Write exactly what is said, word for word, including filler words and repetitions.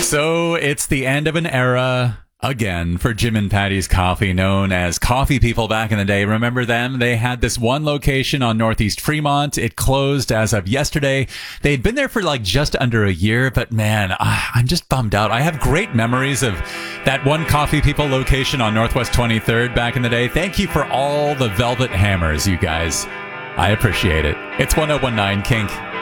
So it's the end of an era again for Jim and Patty's Coffee, known as Coffee People back in the day. Remember them? They had this one location on Northeast Fremont. It closed as of yesterday. They'd been there for like just under a year, but man, I'm just bummed out. I have great memories of that one Coffee People location on Northwest twenty-third back in the day. Thank you for all the velvet hammers, you guys. I appreciate it. It's ten nineteen Kink.